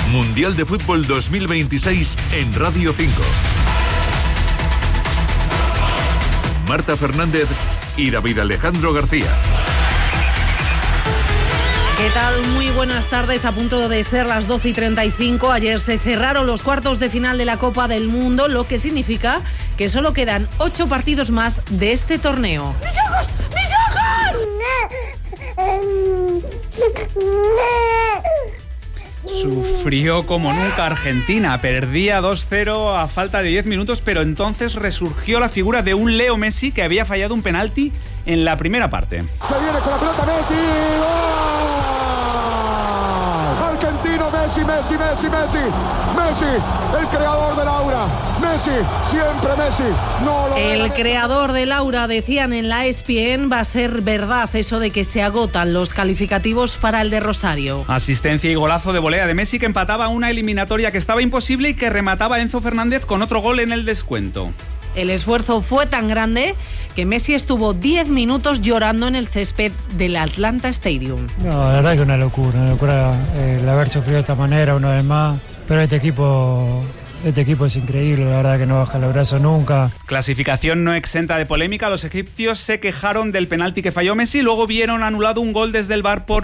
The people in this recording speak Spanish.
Mundial de Fútbol 2026 en Radio 5. Marta Fernández y David Alejandro García. ¿Qué tal? Muy buenas tardes. A punto de ser las 12:35. Ayer se cerraron los cuartos de final de la Copa del Mundo, lo que significa que solo quedan 8 partidos más de este torneo. ¡Mis ojos! ¡Mis ojos! Sufrió como nunca Argentina, perdía 2-0 a falta de 10 minutos, pero entonces resurgió la figura de un Leo Messi que había fallado un penalti en la primera parte. Se viene con la pelota Messi. ¡Gol! Argentino, Messi, Messi, Messi, Messi. Messi, el creador del aura. Messi, siempre Messi. No lo El creador del aura, decían en la ESPN, va a ser verdad eso de que se agotan los calificativos para el de Rosario. Asistencia y golazo de volea de Messi que empataba una eliminatoria que estaba imposible y que remataba Enzo Fernández con otro gol en el descuento. El esfuerzo fue tan grande que Messi estuvo 10 minutos llorando en el césped del Atlanta Stadium. No, la verdad que una locura el haber sufrido de esta manera una vez más, pero este equipo es increíble, la verdad que no baja los brazos nunca. Clasificación no exenta de polémica, los egipcios se quejaron del penalti que falló Messi, luego vieron anulado un gol desde el VAR por